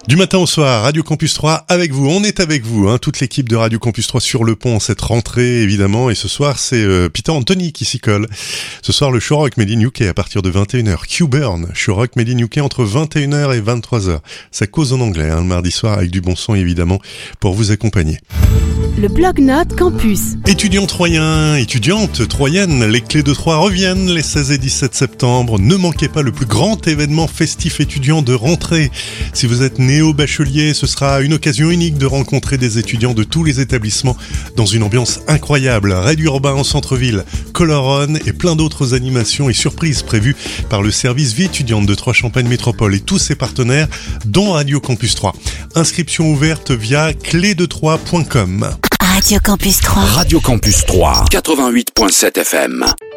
Du matin au soir, Radio Campus 3 avec vous, on est avec vous, toute l'équipe de Radio Campus 3 sur le pont en cette rentrée évidemment, et ce soir c'est Peter Anthony qui s'y colle. Ce soir le Show Rock Made in UK à partir de 21h, Q-Burn, Show Rock Made in UK entre 21h et 23h. Ça cause en anglais le mardi soir avec du bon son évidemment pour vous accompagner. Le Blog-Notes Campus. Étudiants troyens, étudiantes troyennes, les clés de Troyes reviennent les 16 et 17 septembre. Ne manquez pas le plus grand événement festif étudiant de rentrée. Si vous êtes néo-bachelier, ce sera une occasion unique de rencontrer des étudiants de tous les établissements dans une ambiance incroyable. Raid urbain en centre-ville, Color Run et plein d'autres animations et surprises prévues par le service vie étudiante de Troyes-Champagne Métropole et tous ses partenaires, dont Radio Campus 3. Inscription ouverte via clesdetroyes.com. Radio Campus 3. Radio Campus 3, 88.7 FM.